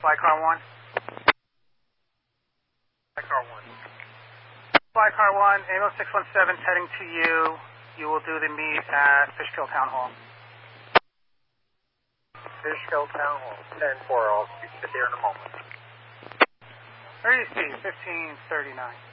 Flycar 1. Flycar 1. Flycar 1, Amo 617 heading to you. You will do the meet at Fishkill Town Hall. Fishkill Town Hall, 10-4. I'll get there in a moment. Where do you see? 1539.